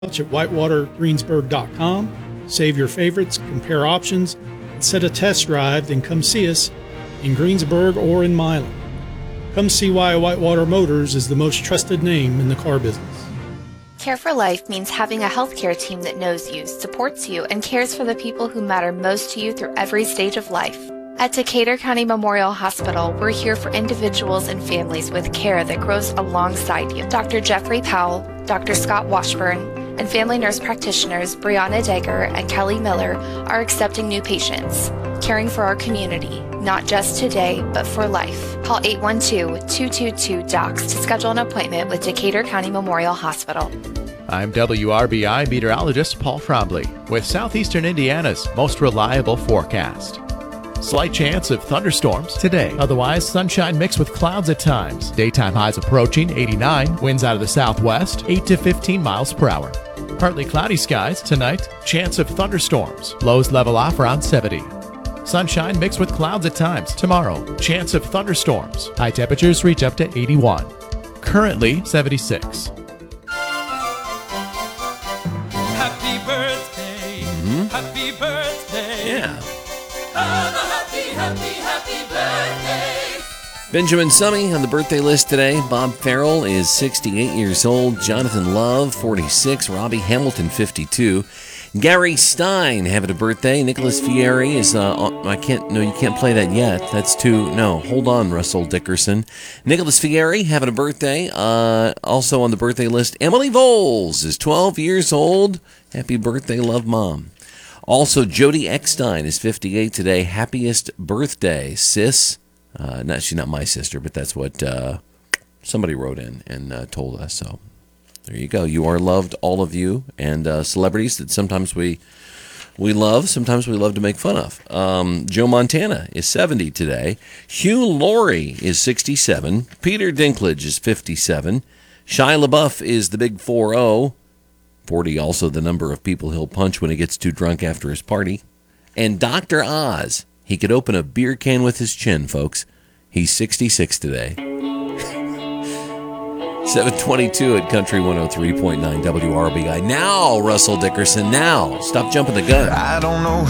at whitewatergreensburg.com. Save your favorites, compare options, and set a test drive, then come see us in Greensburg or in Milan. Come see why Whitewater Motors is the most trusted name in the car business. Care for Life means having a healthcare team that knows you, supports you, and cares for the people who matter most to you through every stage of life. At Decatur County Memorial Hospital, we're here for individuals and families with care that grows alongside you. Dr. Jeffrey Powell, Dr. Scott Washburn, and family nurse practitioners Brianna Dager and Kelly Miller are accepting new patients, caring for our community, not just today, but for life. Call 812-222-DOCS to schedule an appointment with Decatur County Memorial Hospital. I'm WRBI meteorologist Paul Trombley with Southeastern Indiana's most reliable forecast. Slight chance of thunderstorms today. Otherwise, sunshine mixed with clouds at times. Daytime highs approaching 89. Winds out of the southwest, 8 to 15 miles per hour. Partly cloudy skies tonight. Chance of thunderstorms. Lows level off around 70. Sunshine mixed with clouds at times. Tomorrow, chance of thunderstorms. High temperatures reach up to 81. Currently 76. Happy birthday. Happy birthday. Yeah. Have a happy birthday. Benjamin Summey on the birthday list today. Bob Farrell is 68 years old. Jonathan Love, 46. Robbie Hamilton, 52. Gary Stein having a birthday. Nicholas Fieri is, you can't play that yet. That's hold on, Russell Dickerson. Nicholas Fieri having a birthday. Also on the birthday list, Emily Voles is 12 years old. Happy birthday, love, Mom. Also, Jody Eckstein is 58 today. Happiest birthday, sis. She's not my sister, but that's what somebody wrote in and told us. So there you go. You are loved, all of you, and celebrities that sometimes we love, sometimes we love to make fun of. Joe Montana is 70 today. Hugh Laurie is 67. Peter Dinklage is 57. Shia LaBeouf is the big 40. 40 also the number of people he'll punch when he gets too drunk after his party. And Dr. Oz, he could open a beer can with his chin, folks. He's 66 today. 722 at Country 103.9 WRBI. Now, Russell Dickerson, now. Stop jumping the gun. I don't know